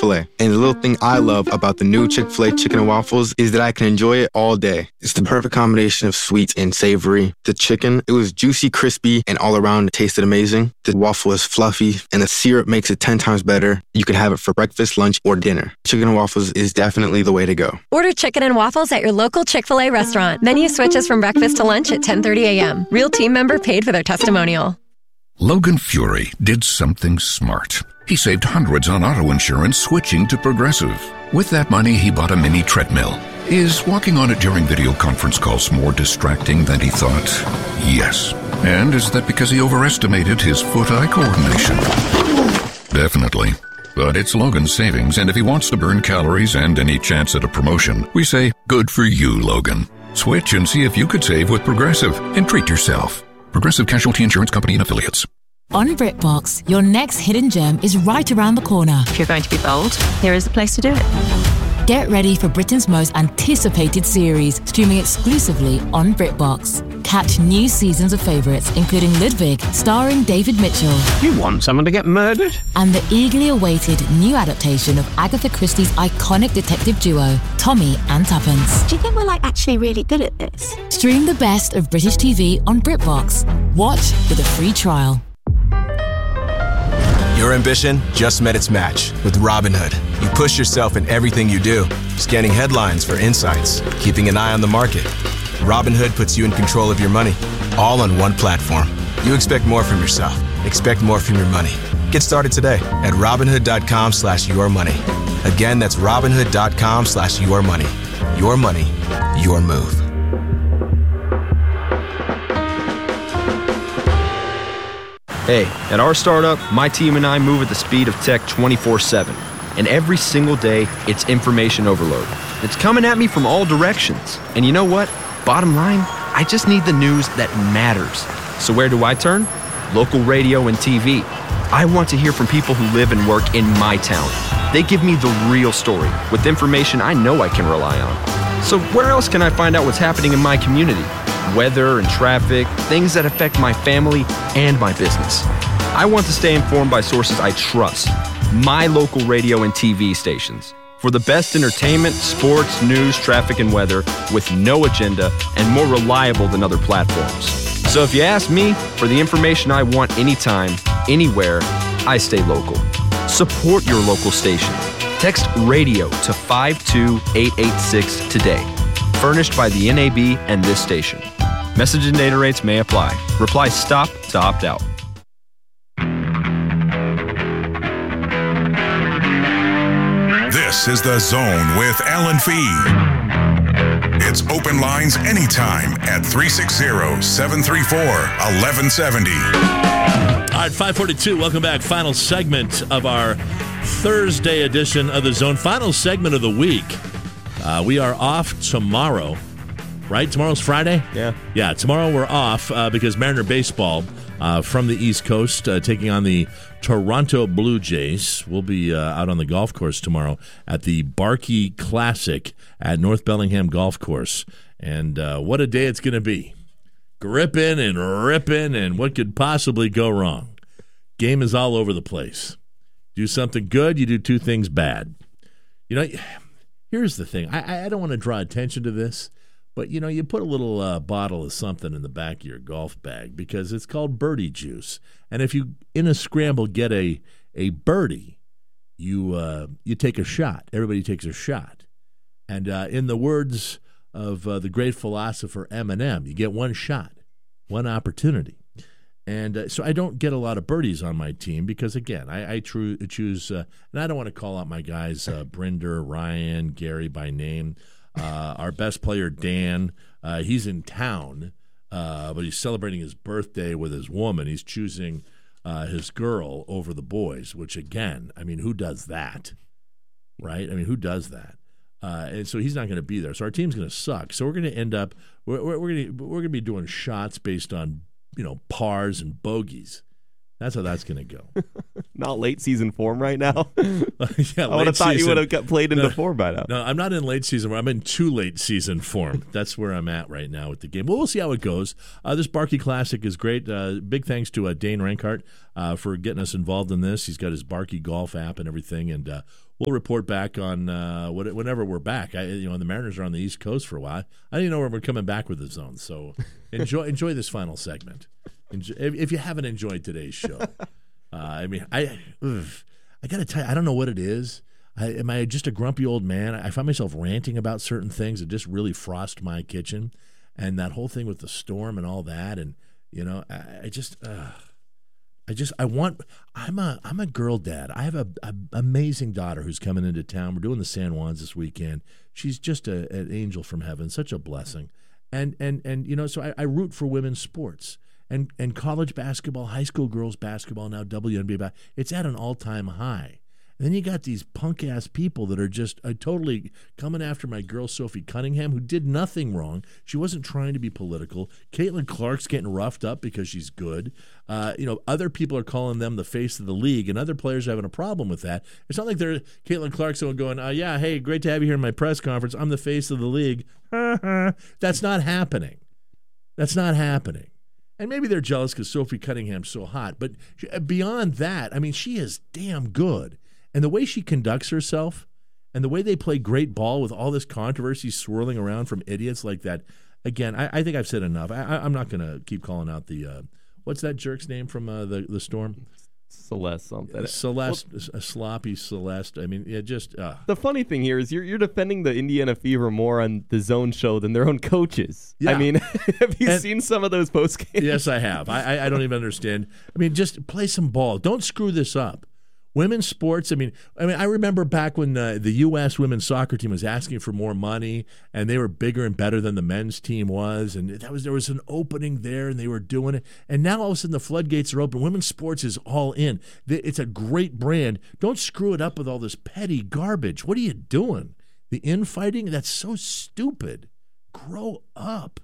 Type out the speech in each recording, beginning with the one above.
Chick-fil-A. And the little thing I love about the new Chick-fil-A chicken and waffles is that I can enjoy it all day. It's the perfect combination of sweet and savory. The chicken, it was juicy, crispy, and all around it tasted amazing. The waffle is fluffy, and the syrup makes it 10 times better. You can have it for breakfast, lunch, or dinner. Chicken and waffles is definitely the way to go. Order chicken and waffles at your local Chick-fil-A restaurant. Menu switches from breakfast to lunch at 10:30 a.m. Real team member paid for their testimonial. Logan Fury did something smart. He saved hundreds on auto insurance switching to Progressive. With that money, he bought a mini treadmill. Is walking on it during video conference calls more distracting than he thought? Yes. And is that because he overestimated his foot-eye coordination? Definitely. But it's Logan's savings, and if he wants to burn calories and any chance at a promotion, we say, good for you, Logan. Switch and see if you could save with Progressive and treat yourself. Progressive Casualty Insurance Company and Affiliates. On BritBox, your next hidden gem is right around the corner. If you're going to be bold, here is the place to do it. Get ready for Britain's most anticipated series, streaming exclusively on BritBox. Catch new seasons of favourites, including Ludwig, starring David Mitchell. You want someone to get murdered? And the eagerly awaited new adaptation of Agatha Christie's iconic detective duo, Tommy and Tuppence. Do you think we're actually really good at this? Stream the best of British TV on BritBox. Watch with a free trial. Your ambition just met its match with Robinhood. You push yourself in everything you do, scanning headlines for insights, keeping an eye on the market. Robinhood puts you in control of your money, all on one platform. You expect more from yourself. Expect more from your money. Get started today at Robinhood.com/yourmoney. Again, that's Robinhood.com/yourmoney. Your money, your move. Hey, at our startup, my team and I move at the speed of tech 24/7. And every single day, it's information overload. It's coming at me from all directions. And you know what? Bottom line, I just need the news that matters. So where do I turn? Local radio and TV. I want to hear from people who live and work in my town. They give me the real story with information I know I can rely on. So where else can I find out what's happening in my community? Weather and traffic, things that affect my family and my business. I want to stay informed by sources I trust. My local radio and TV stations. For the best entertainment, sports, news, traffic, and weather with no agenda and more reliable than other platforms. So if you ask me for the information I want anytime, anywhere, I stay local. Support your local station. Text RADIO to 52886 today. Furnished by the NAB and this station. Message and data rates may apply. Reply STOP to opt out. This is The Zone with Alan Fee. It's open lines anytime at 360-734-1170. All right, 542. Welcome back. Final segment of our Thursday edition of The Zone. Final segment of the week. We are off tomorrow, right? Tomorrow's Friday? Yeah, tomorrow we're off because Mariner Baseball from the East Coast taking on the Toronto Blue Jays. We'll be out on the golf course tomorrow at the Barkey Classic at North Bellingham Golf Course. And what a day it's going to be. Gripping and ripping, and what could possibly go wrong? Game is all over the place. Do something good, you do two things bad. You know, here's the thing. I don't want to draw attention to this, but, you know, you put a little bottle of something in the back of your golf bag because it's called birdie juice. And if you, in a scramble, get a birdie, you take a shot. Everybody takes a shot. And in the words of the great philosopher Eminem, you get one shot, one opportunity. And so I don't get a lot of birdies on my team because, again, I choose, and I don't want to call out my guys, Brinder, Ryan, Gary by name. Our best player, Dan, he's in town, but he's celebrating his birthday with his woman. He's choosing his girl over the boys, which, again, I mean, who does that, right? I mean, who does that? And so he's not going to be there. So our team's going to suck. So we're going to end up we're going to be doing shots based on, you know, pars and bogeys. That's how that's going to go. Not late season form right now. Yeah, I would have thought you would have played into form by now. No, I'm not in late season form. I'm in too late season form. That's where I'm at right now with the game. Well, we'll see how it goes. This Barkey Classic is great. Big thanks to Dane Rankart for getting us involved in this. He's got his Barkey Golf app and everything, and we'll report back on whenever we're back. The Mariners are on the East Coast for a while. I didn't know when we're coming back with the Zone, so enjoy this final segment. If you haven't enjoyed today's show, I got to tell you, I don't know what it is. Am I just a grumpy old man? I find myself ranting about certain things that just really frost my kitchen, and that whole thing with the storm and all that, and I'm a girl dad. I have an amazing daughter who's coming into town. We're doing the San Juans this weekend. She's just an angel from heaven, such a blessing. And so I root for women's sports and college basketball, high school girls basketball, now WNBA. It's at an all-time high. And then you got these punk-ass people that are just totally coming after my girl Sophie Cunningham, who did nothing wrong. She wasn't trying to be political. Caitlin Clark's getting roughed up because she's good. Other people are calling them the face of the league, and other players are having a problem with that. It's not like they're Caitlin Clark's going, yeah, hey, great to have you here in my press conference. I'm the face of the league. That's not happening. That's not happening. And maybe they're jealous because Sophie Cunningham's so hot. But beyond that, I mean, she is damn good. And the way she conducts herself and the way they play great ball with all this controversy swirling around from idiots like that, again, I think I've said enough. I'm not going to keep calling out the what's that jerk's name from the Storm? Celeste something. Sloppy Celeste. I mean, just... The funny thing here is you're defending the Indiana Fever more on the Zone show than their own coaches. Yeah. I mean, have you seen some of those post games? Yes, I have. I don't even understand. I mean, just play some ball. Don't screw this up. Women's sports, I remember back when the U.S. women's soccer team was asking for more money, and they were bigger and better than the men's team was, and there was an opening there, and they were doing it. And now all of a sudden the floodgates are open. Women's sports is all in. It's a great brand. Don't screw it up with all this petty garbage. What are you doing? The infighting? That's so stupid. Grow up.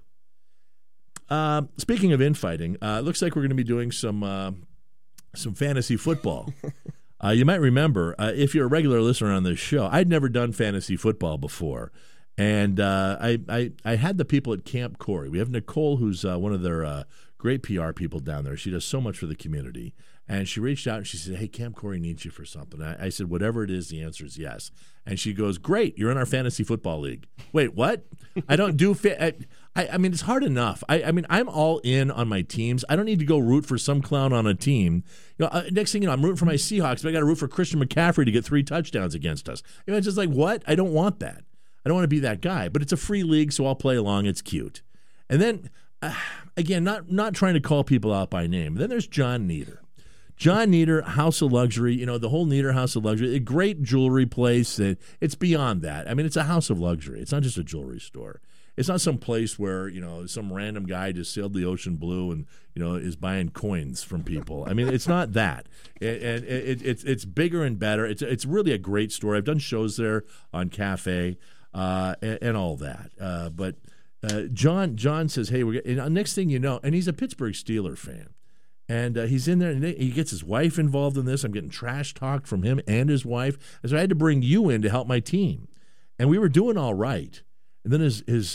Speaking of infighting, it looks like we're going to be doing some fantasy football. You might remember, if you're a regular listener on this show, I'd never done fantasy football before. And I had the people at Camp Corey. We have Nicole, who's one of their great PR people down there. She does so much for the community. And she reached out and she said, hey, Camp Corey needs you for something. I said, whatever it is, the answer is yes. And she goes, great, you're in our fantasy football league. Wait, what? I don't do I mean, it's hard enough. I'm all in on my teams. I don't need to go root for some clown on a team. Next thing you know, I'm rooting for my Seahawks, but I got to root for Christian McCaffrey to get 3 touchdowns against us. It's just like, what? I don't want that. I don't want to be that guy. But it's a free league, so I'll play along. It's cute. And then, again, not trying to call people out by name. Then there's John Nieder. John Nieder, House of Luxury, the whole Nieder House of Luxury, a great jewelry place. It's beyond that. I mean, it's a house of luxury. It's not just a jewelry store. It's not some place where, some random guy just sailed the ocean blue and, is buying coins from people. I mean, it's not that. It's bigger and better. It's really a great store. I've done shows there on Cafe and all that. But John says, hey, next thing you know, and he's a Pittsburgh Steelers fan. And he's in there, and he gets his wife involved in this. I'm getting trash talked from him and his wife. And so I had to bring you in to help my team. And we were doing all right. And then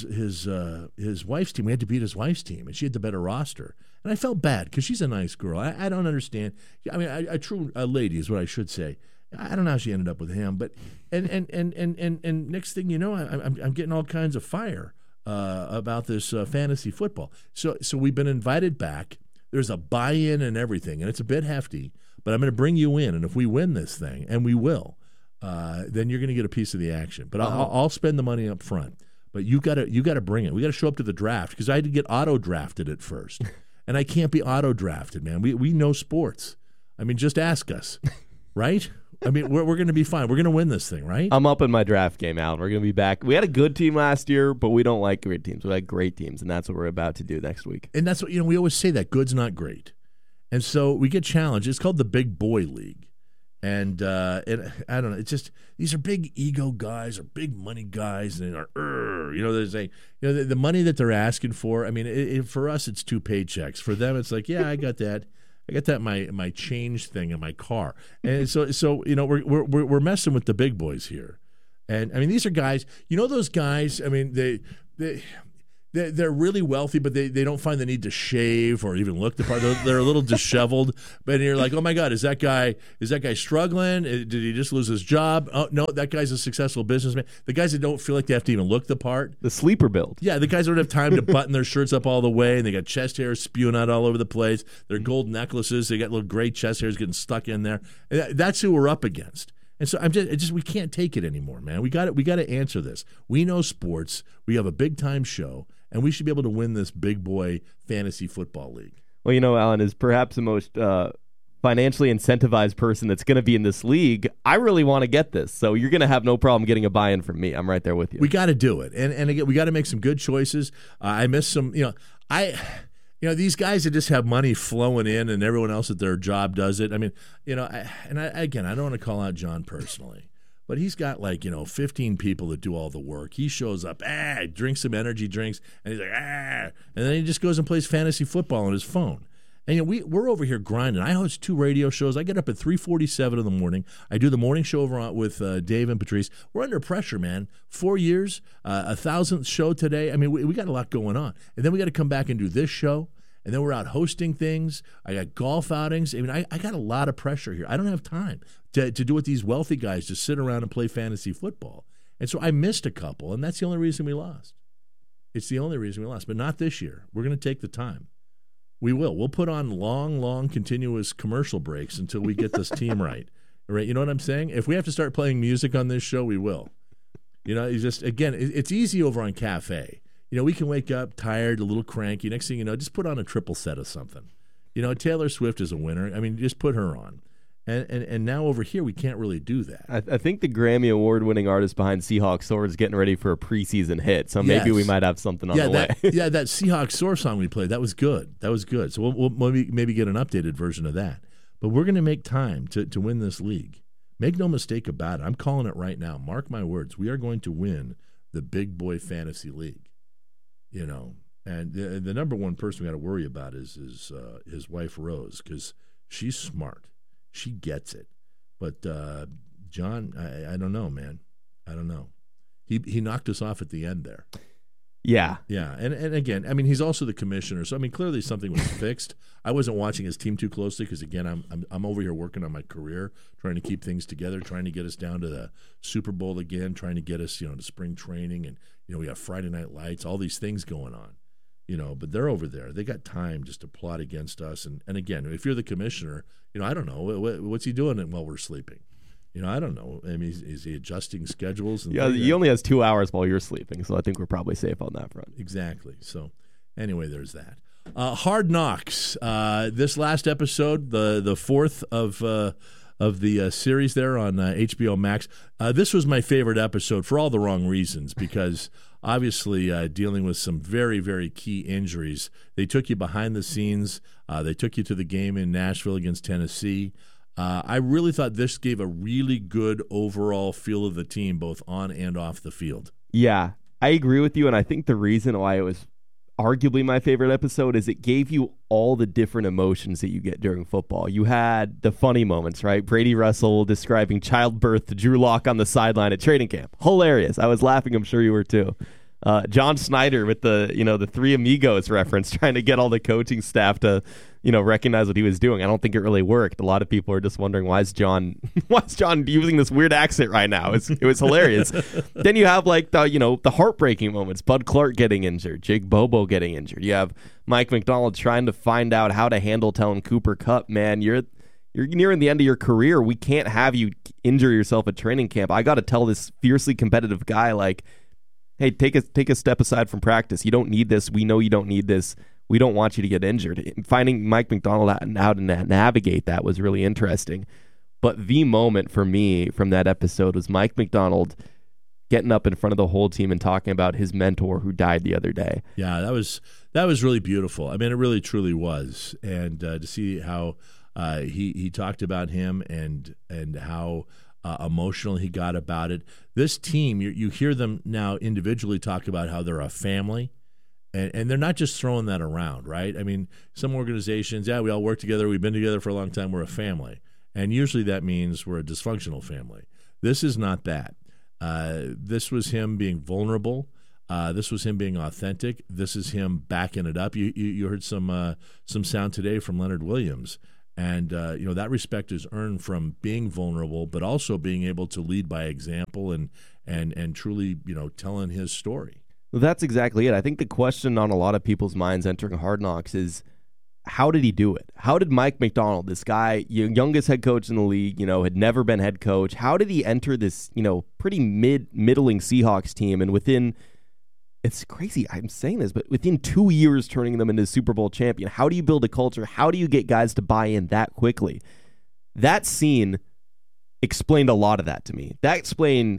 his wife's team, we had to beat his wife's team, and she had the better roster. And I felt bad because she's a nice girl. I don't understand. I mean, a true lady is what I should say. I don't know how she ended up with him, but and next thing you know, I'm getting all kinds of fire about this fantasy football. So we've been invited back. There's a buy-in and everything, and it's a bit hefty, but I'm going to bring you in, and if we win this thing, and we will, then you're going to get a piece of the action. But I'll spend the money up front. But you got to bring it. We got to show up to the draft because I had to get auto-drafted at first, and I can't be auto-drafted, man. We know sports. I mean, just ask us, right? I mean, we're going to be fine. We're going to win this thing, right? I'm up in my draft game, Alan. We're going to be back. We had a good team last year, but we don't like great teams. We like great teams, and that's what we're about to do next week. And that's what, we always say that good's not great. And so we get challenged. It's called the Big Boy League. And I don't know. It's just these are big ego guys or big money guys, and there's the money that they're asking for. I mean, for us, it's 2 paychecks. For them, it's like, yeah, I got that. I got that my change thing in my car, and so we're messing with the big boys here, and I mean these are guys. Those guys. I mean they're really wealthy, but they don't find the need to shave or even look the part. They're a little disheveled. But you're like, oh my God, is that guy struggling? Did he just lose his job? Oh no, that guy's a successful businessman. The guys that don't feel like they have to even look the part. The sleeper build. Yeah, the guys don't have time to button their shirts up all the way, and they got chest hairs spewing out all over the place. Their gold necklaces, they got little gray chest hairs getting stuck in there. That's who we're up against. And so we can't take it anymore, man. We got to answer this. We know sports. We have a big time show, and we should be able to win this big boy fantasy football league. Well, Alan is perhaps the most financially incentivized person that's going to be in this league. I really want to get this, so you're going to have no problem getting a buy-in from me. I'm right there with you. We got to do it, and again, we got to make some good choices. I miss some, these guys that just have money flowing in, and everyone else at their job does it. I mean, I don't want to call out John personally, but he's got 15 people that do all the work. He shows up, drinks some energy drinks, and he's like, and then he just goes and plays fantasy football on his phone. And we're over here grinding. I host 2 radio shows. I get up at 3:47 in the morning. I do the morning show over with Dave and Patrice. We're under pressure, man. 4 years, 1,000th show today. I mean, we got a lot going on. And then we got to come back and do this show. And then we're out hosting things. I got golf outings. I mean, I got a lot of pressure here. I don't have time to do what these wealthy guys just sit around and play fantasy football. And so I missed a couple, and that's the only reason we lost. It's the only reason we lost, but not this year. We're going to take the time. We will. We'll put on long, continuous commercial breaks until we get this team right. Right? You know what I'm saying? If we have to start playing music on this show, we will. It's easy over on Cafe. We can wake up tired, a little cranky. Next thing you know, just put on a triple set of something. Taylor Swift is a winner. I mean, just put her on. And now over here, we can't really do that. I think the Grammy Award-winning artist behind Seahawks Soar is getting ready for a preseason hit, so maybe we might have something on the way. That Seahawks Soar song we played, that was good. So we'll maybe get an updated version of that. But we're going to make time to win this league. Make no mistake about it. I'm calling it right now. Mark my words. We are going to win the Big Boy Fantasy League. And the number one person we got to worry about is his wife, Rose, because she's smart. She gets it. But John, I don't know, man. I don't know. He knocked us off at the end there. Yeah. Yeah. And again, I mean, he's also the commissioner. So, I mean, clearly something was fixed. I wasn't watching his team too closely because, again, I'm over here working on my career, trying to keep things together, trying to get us down to the Super Bowl again, trying to get us, to spring training. And, we have Friday Night Lights, all these things going on. But they're over there. They got time just to plot against us. And again, if you're the commissioner, I don't know. What's he doing while we're sleeping? I don't know. I mean, is he adjusting schedules? He only has 2 hours while you're sleeping, so I think we're probably safe on that front. Exactly. So anyway, there's that. Hard Knocks. This last episode, the fourth of the series there on HBO Max. This was my favorite episode for all the wrong reasons because obviously dealing with some very, very key injuries. They took you behind the scenes. They took you to the game in Nashville against Tennessee. I really thought this gave a really good overall feel of the team, both on and off the field. Yeah, I agree with you, and I think the reason why it was arguably my favorite episode is it gave you all the different emotions that you get during football. You had the funny moments, right? Brady Russell describing childbirth to Drew Lock on the sideline at training camp. Hilarious. I was laughing. I'm sure you were too. John Snyder with the Three Amigos reference, trying to get all the coaching staff to, recognize what he was doing. I don't think it really worked. A lot of people are just wondering why is John using this weird accent right now? It was hilarious. Then you have the heartbreaking moments. Bud Clark getting injured, Jake Bobo getting injured. You have Mike McDonald trying to find out how to handle telling Cooper Kupp, man, you're nearing the end of your career. We can't have you injure yourself at training camp. I got to tell this fiercely competitive guy hey, take a step aside from practice. You don't need this. We know you don't need this. We don't want you to get injured. Finding Mike McDonald out and how to navigate that was really interesting. But the moment for me from that episode was Mike McDonald getting up in front of the whole team and talking about his mentor who died the other day. Yeah, that was really beautiful. I mean, it really truly was. And to see how he talked about him and how emotional he got about it. This team, you hear them now individually talk about how they're a family, and they're not just throwing that around, right? I mean, some organizations, we all work together, we've been together for a long time, we're a family. And usually that means we're a dysfunctional family. This is not that. This was him being vulnerable. This was him being authentic. This is him backing it up. You heard some sound today from Leonard Williams, and that respect is earned from being vulnerable, but also being able to lead by example and truly telling his story. Well, that's exactly it. I think the question on a lot of people's minds entering Hard Knocks is, how did he do it? How did Mike Macdonald, this guy, youngest head coach in the league, had never been head coach, how did he enter this, pretty middling Seahawks team, and it's crazy I'm saying this, but within 2 years turning them into a Super Bowl champion? How do you build a culture? How do you get guys to buy in that quickly? That scene explained a lot of that to me. That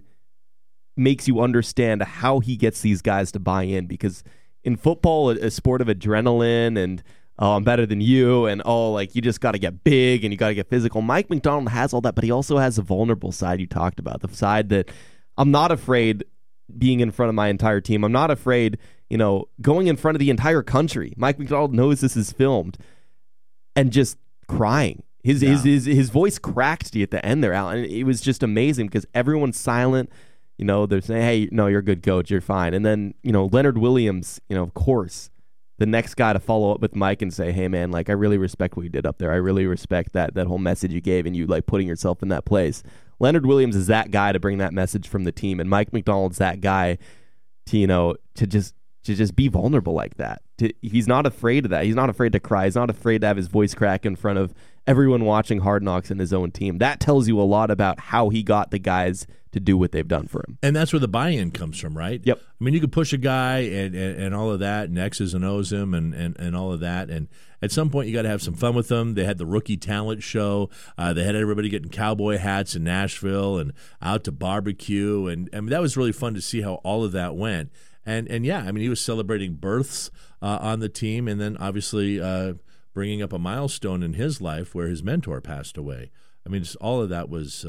makes you understand how he gets these guys to buy in, because in football, a sport of adrenaline and I'm better than you, and you just got to get big and you got to get physical. Mike Macdonald has all that, but he also has the vulnerable side you talked about, the side that I'm not afraid being in front of my entire team. I'm not afraid, going in front of the entire country. Mike Macdonald knows this is filmed, and just crying. His voice cracked to you at the end there, Alan. It was just amazing because everyone's silent. They're saying, hey, no, you're a good coach, you're fine. And then, Leonard Williams, of course, the next guy to follow up with Mike and say, hey, man, I really respect what you did up there. I really respect that whole message you gave and you, putting yourself in that place. Leonard Williams is that guy to bring that message from the team, and Mike Macdonald's that guy to, to just be vulnerable like that. He's not afraid of that. He's not afraid to cry. He's not afraid to have his voice crack in front of everyone watching Hard Knocks in his own team. That tells you a lot about how he got the guys to do what they've done for him. And that's where the buy-in comes from, right? Yep. I mean, you could push a guy and all of that, and X's and O's him and all of that. And at some point, you got to have some fun with them. They had the rookie talent show. They had everybody getting cowboy hats in Nashville and out to barbecue. And I mean, that was really fun to see how all of that went. And yeah, I mean, he was celebrating births on the team, and then obviously bringing up a milestone in his life where his mentor passed away. I mean, just all of that was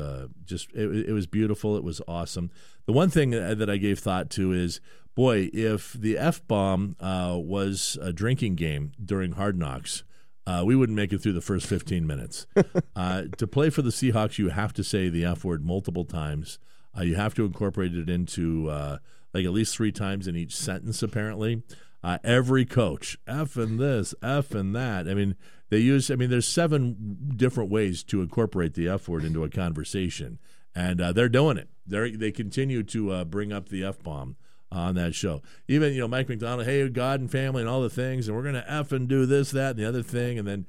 it was beautiful. It was awesome. The one thing that I gave thought to is, boy, if the F-bomb was a drinking game during Hard Knocks, we wouldn't make it through the first 15 minutes. To play for the Seahawks, you have to say the F word multiple times. You have to incorporate it into at least 3 times in each sentence, apparently. Every coach, F and this, F and that. I mean, there's 7 different ways to incorporate the F word into a conversation, and they're doing it. They continue to bring up the F-bomb on that show. Even, Mike Macdonald, hey, God and family and all the things, and we're going to F and do this, that, and the other thing, and then,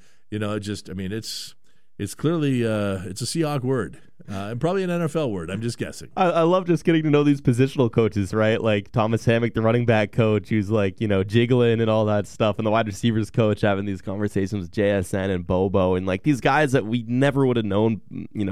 it's clearly it's a Seahawk word. And probably an NFL word. I'm just guessing. I love just getting to know these positional coaches, right? Like Thomas Hammock, the running back coach, who's jiggling and all that stuff, and the wide receivers coach having these conversations with JSN and Bobo, and these guys that we never would have known,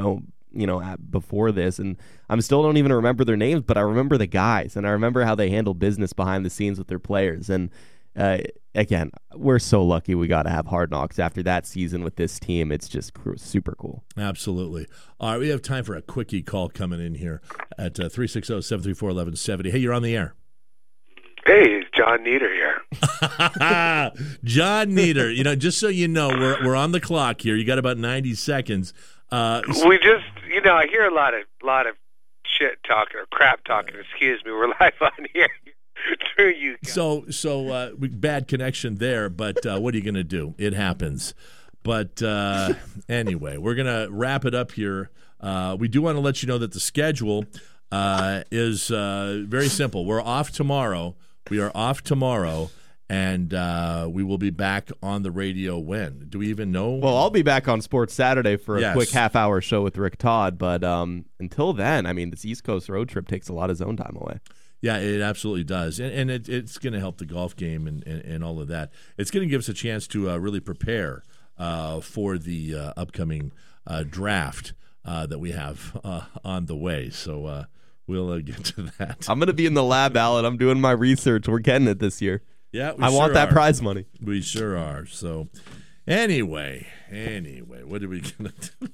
before this. And I still don't even remember their names, but I remember the guys, and I remember how they handle business behind the scenes with their players. And again, we're so lucky we got to have Hard Knocks after that season with this team. It's just super cool. Absolutely. All right, we have time for a quickie call coming in here at 360-734-1170. Hey, you're on the air. Hey, it's John Nieder here. John Nieder. Just so you know, we're on the clock here. You got about 90 seconds. We just, I hear a lot of shit talking or crap talking. Excuse me. We're live on here. Through you guys. So bad connection there, but what are you going to do? It happens. But anyway, we're going to wrap it up here. We do want to let you know that the schedule is very simple. We're off tomorrow. We are off tomorrow, and we will be back on the radio when? Do we even know? Well, I'll be back on Sports Saturday for a quick half-hour show with Rick Todd, but until then, I mean, this East Coast road trip takes a lot of zone time away. Yeah, it absolutely does. And it's going to help the golf game and all of that. It's going to give us a chance to really prepare for the upcoming draft that we have on the way. So we'll get to that. I'm going to be in the lab, Alan. I'm doing my research. We're getting it this year. Yeah, I want that prize money. We sure are. So anyway, what are we going to do?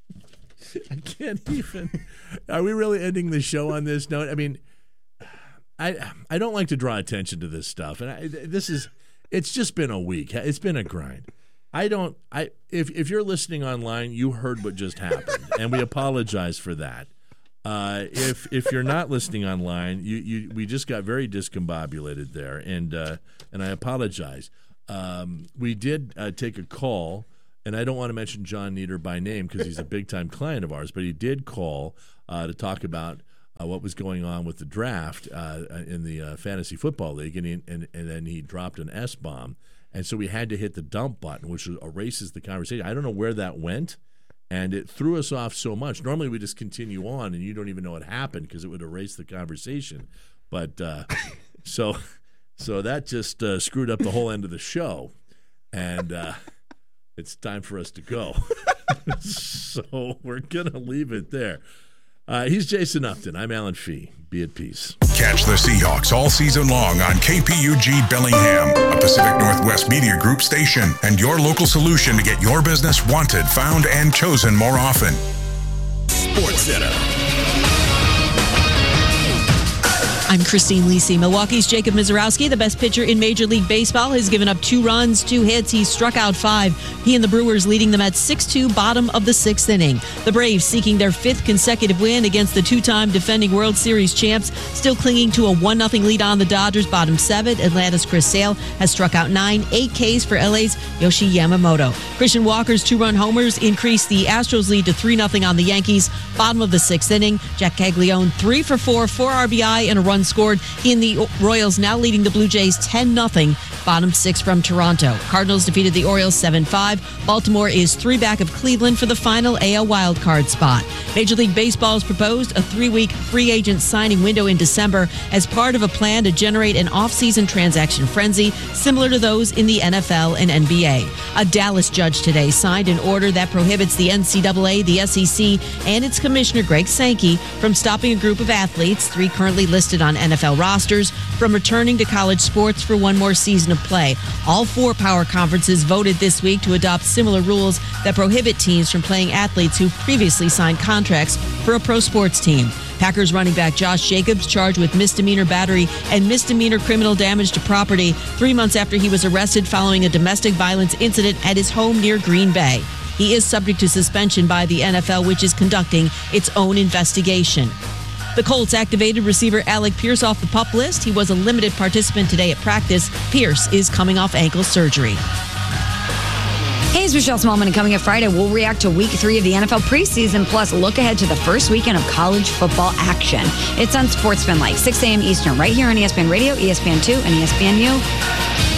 I can't even. Are we really ending the show on this note? I mean, I don't like to draw attention to this stuff, and it's just been a week. It's been a grind. If you're listening online, you heard what just happened, and we apologize for that. If you're not listening online, we just got very discombobulated there, and I apologize. We did take a call, and I don't want to mention John Nieder by name because he's a big-time client of ours, but he did call to talk about what was going on with the draft in the Fantasy Football League, and then he dropped an S-bomb. And so we had to hit the dump button, which erases the conversation. I don't know where that went, and it threw us off so much. Normally we just continue on, and you don't even know what happened because it would erase the conversation. But so that just screwed up the whole end of the show, and it's time for us to go. So we're going to leave it there. He's Jason Upton. I'm Alan Fee. Be at peace. Catch the Seahawks all season long on KPUG Bellingham, a Pacific Northwest Media Group station, and your local solution to get your business wanted, found, and chosen more often. Sports Center. I'm Christine Lisi. Milwaukee's Jacob Mizorowski, the best pitcher in Major League Baseball, has given up 2 runs, 2 hits. He's struck out 5. He and the Brewers leading them at 6-2, bottom of the 6th inning. The Braves seeking their 5th consecutive win against the 2-time defending World Series champs, still clinging to a 1-0 lead on the Dodgers, bottom 7. Atlanta's Chris Sale has struck out 9, 8 Ks for LA's Yoshi Yamamoto. Christian Walker's 2-run homers increased the Astros lead to 3-0 on the Yankees, bottom of the 6th inning. Jack Caglione 3 for 4, 4 RBI and a run scored. He and the Royals now leading the Blue Jays 10-0, bottom 6 from Toronto. Cardinals defeated the Orioles 7-5. Baltimore is 3 back of Cleveland for the final AL wildcard spot. Major League Baseball has proposed a 3-week free agent signing window in December as part of a plan to generate an off-season transaction frenzy similar to those in the NFL and NBA. A Dallas judge today signed an order that prohibits the NCAA, the SEC, and its commissioner Greg Sankey from stopping a group of athletes, 3 currently listed on NFL rosters, from returning to college sports for one more season of play. All 4 power conferences voted this week to adopt similar rules that prohibit teams from playing athletes who previously signed contracts for a pro sports team. Packers running back Josh Jacobs charged with misdemeanor battery and misdemeanor criminal damage to property 3 months after he was arrested following a domestic violence incident at his home near Green Bay. He is subject to suspension by the NFL, which is conducting its own investigation. The Colts activated receiver Alec Pierce off the PUP list. He was a limited participant today at practice. Pierce is coming off ankle surgery. Hey, it's Michelle Smallman, and coming up Friday, we'll react to Week 3 of the NFL preseason, plus look ahead to the first weekend of college football action. It's on Sportsman Light, 6 a.m. Eastern, right here on ESPN Radio, ESPN2, and ESPNU.